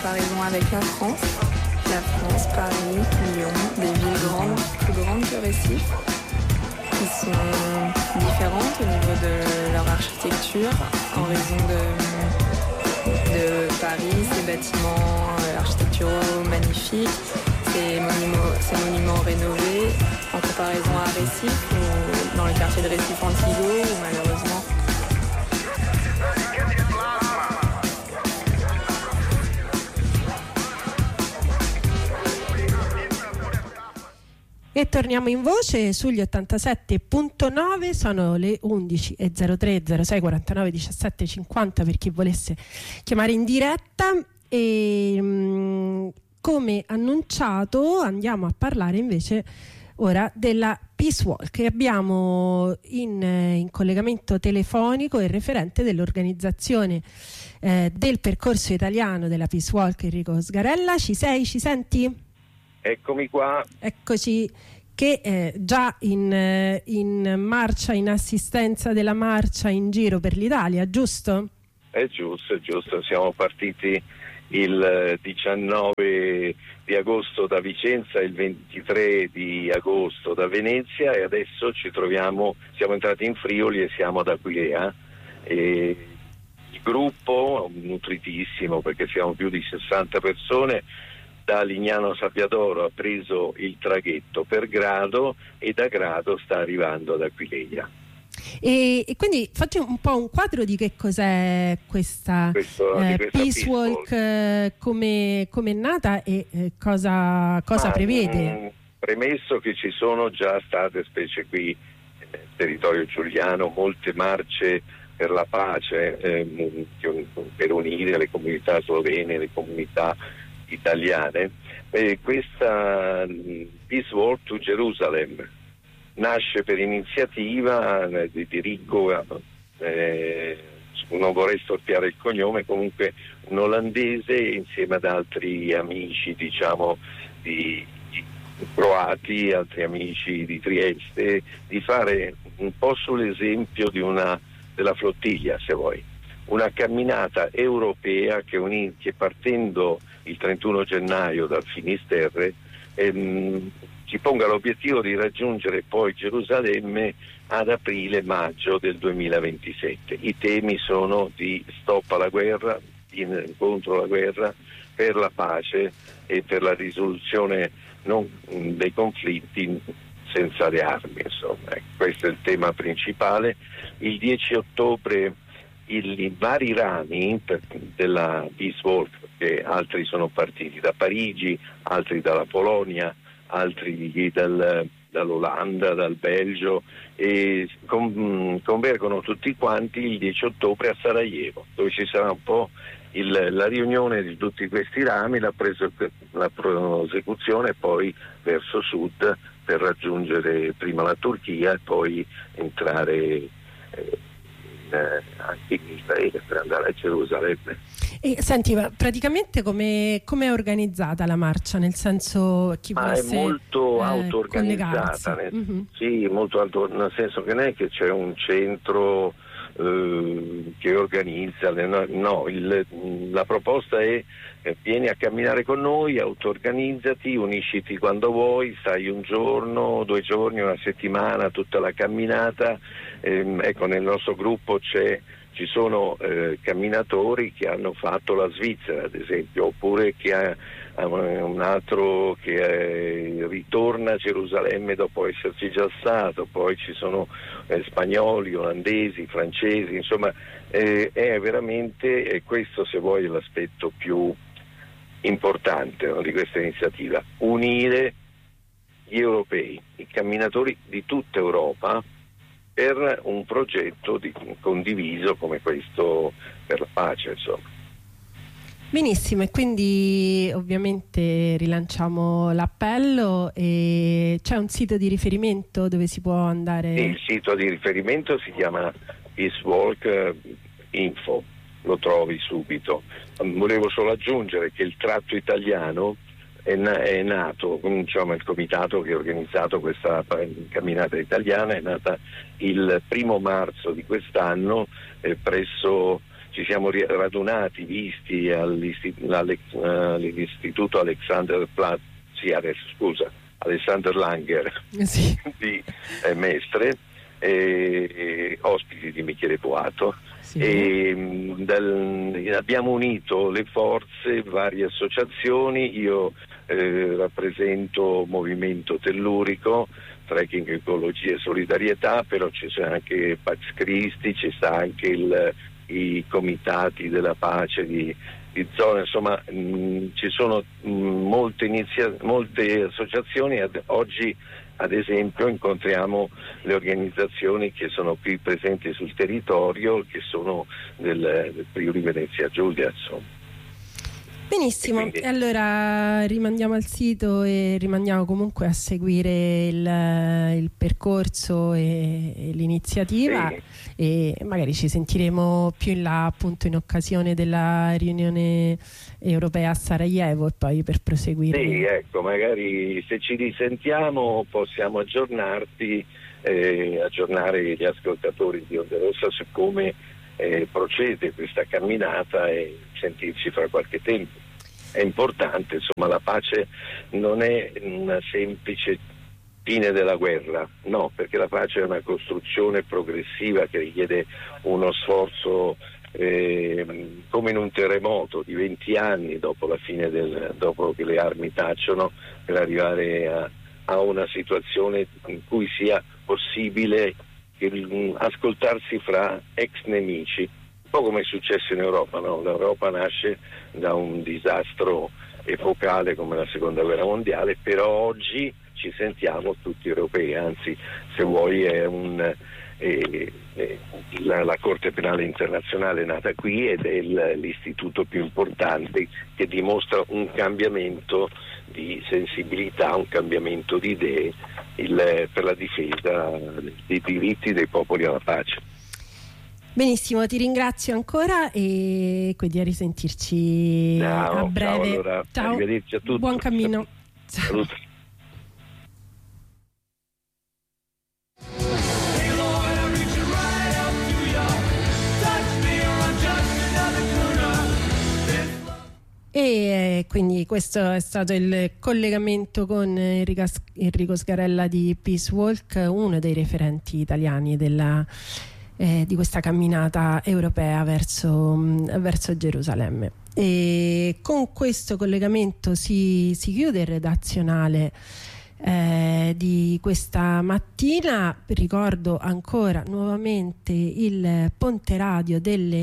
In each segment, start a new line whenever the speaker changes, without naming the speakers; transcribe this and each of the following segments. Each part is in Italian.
comparaison avec la France, Paris, Lyon, des villes grandes, plus grandes que Recife, qui sont différentes au niveau de leur architecture en raison de Paris, ses bâtiments architecturaux magnifiques, ces monuments rénovés, en comparaison à Recife ou dans le quartier de Recife Antigo où malheureusement
E torniamo in voce sugli 87.9, sono le 11.03, 06 49 17 50 per chi volesse chiamare in diretta e come annunciato andiamo a parlare invece ora della Peace Walk e abbiamo in collegamento telefonico il referente dell'organizzazione del percorso italiano della Peace Walk, Enrico Sgarella. Ci sei? Ci senti?
Eccomi qua.
Eccoci, che già in marcia, in assistenza della marcia in giro per l'Italia, giusto?
È giusto. Siamo partiti il 19 di agosto da Vicenza, il 23 di agosto da Venezia e adesso siamo entrati in Friuli e siamo ad Aquileia. E il gruppo, nutritissimo perché siamo più di 60 persone, da Lignano Sabbiadoro ha preso il traghetto per Grado e da Grado sta arrivando ad Aquileia.
E quindi facci un po' un quadro di che cos'è questa Peace Walk, come è nata e cosa prevede?
Premesso che ci sono già state, specie qui nel territorio giuliano, molte marce per la pace per unire le comunità slovene, le comunità italiane. Questa Peace Walk to Jerusalem nasce per iniziativa di Rico, non vorrei storpiare il cognome, comunque un olandese insieme ad altri amici di croati, altri amici di Trieste, di fare un po' sull'esempio della flottiglia, se vuoi, una camminata europea che partendo il 31 gennaio dal Finisterre si ponga l'obiettivo di raggiungere poi Gerusalemme ad aprile-maggio del 2027. I temi sono di stop alla guerra, contro la guerra, per la pace e per la risoluzione dei conflitti senza le armi, insomma. Questo è il tema principale. Il 10 ottobre i vari rami della Peace Walk, che altri sono partiti da Parigi, altri dalla Polonia, altri dall'Olanda, dal Belgio, e convergono tutti quanti il 10 ottobre a Sarajevo, dove ci sarà un po' la riunione di tutti questi rami, la prosecuzione poi verso sud per raggiungere prima la Turchia e poi entrare anche in Israele per andare a Gerusalemme.
E senti, ma praticamente come è organizzata la marcia? Nel senso, chi volesse
è molto auto-organizzata,
sì,
molto nel senso che non è che c'è un centro che organizza, la proposta è vieni a camminare con noi, auto-organizzati, unisciti quando vuoi, stai un giorno, 2 giorni, una settimana, tutta la camminata. Ecco, nel nostro gruppo ci sono camminatori che hanno fatto la Svizzera, ad esempio, oppure che ha un altro che ritorna a Gerusalemme dopo esserci già stato, poi ci sono spagnoli, olandesi, francesi, insomma è veramente questo, se vuoi, l'aspetto più importante, no, di questa iniziativa: unire gli europei, i camminatori di tutta Europa, per un progetto condiviso come questo per la pace, insomma.
Benissimo, e quindi ovviamente rilanciamo l'appello e c'è un sito di riferimento dove si può andare?
Sì, il sito di riferimento si chiama Peace Walk Info, lo trovi subito. Volevo solo aggiungere che il tratto italiano è nato, diciamo, il comitato che ha organizzato questa camminata italiana è nata il 1° marzo di quest'anno ci ci siamo radunati, visti all'Istituto Alexander Langer
sì.
di Mestre, ospiti di Michele Boato,
Sì.
E abbiamo unito le forze, varie associazioni. Io rappresento Movimento Tellurico, Trekking, Ecologia e Solidarietà, però ci sono anche Pax Christi, ci sta anche i comitati della pace di zona, insomma ci sono molte associazioni. Oggi ad esempio incontriamo le organizzazioni che sono qui presenti sul territorio, che sono del Friuli Venezia Giulia, insomma.
Benissimo, e allora rimandiamo al sito e rimandiamo comunque a seguire il percorso e l'iniziativa,
sì.
E magari ci sentiremo più in là, appunto, in occasione della riunione europea a Sarajevo, e poi per proseguire.
Sì, ecco, magari se ci risentiamo possiamo aggiornare gli ascoltatori di Onda Rossa su come procede questa camminata e sentirci fra qualche tempo. È importante, insomma, la pace non è una semplice fine della guerra, no, perché la pace è una costruzione progressiva che richiede uno sforzo come in un terremoto di 20 anni dopo la fine dopo che le armi tacciono, per arrivare a una situazione in cui sia possibile ascoltarsi fra ex nemici, un po' come è successo in Europa, no? L'Europa nasce da un disastro epocale come la Seconda Guerra Mondiale, però oggi ci sentiamo tutti europei, anzi, se vuoi, è la Corte Penale Internazionale è nata qui ed è l'istituto più importante, che dimostra un cambiamento di sensibilità, un cambiamento di idee per la difesa dei diritti dei popoli alla pace.
Benissimo, ti ringrazio ancora e quindi a risentirci a breve.
Ciao, allora.
Ciao.
Arrivederci a tutti.
Buon cammino.
Saluto.
E quindi questo è stato il collegamento con Enrico Sgarella di Peace Walk, uno dei referenti italiani di questa camminata europea verso Gerusalemme. E con questo collegamento si chiude il redazionale di questa mattina. Ricordo ancora nuovamente il ponte radio delle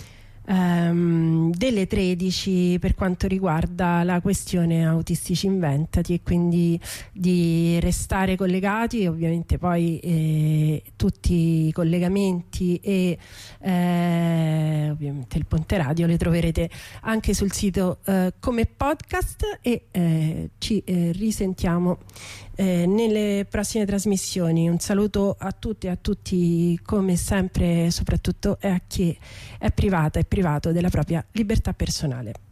13 per quanto riguarda la questione Autistici Inventati, e quindi di restare collegati. Ovviamente poi tutti i collegamenti e ovviamente il ponte radio le troverete anche sul sito come podcast, e ci risentiamo nelle prossime trasmissioni. Un saluto a tutte e a tutti, come sempre, soprattutto a chi è privato della propria libertà personale.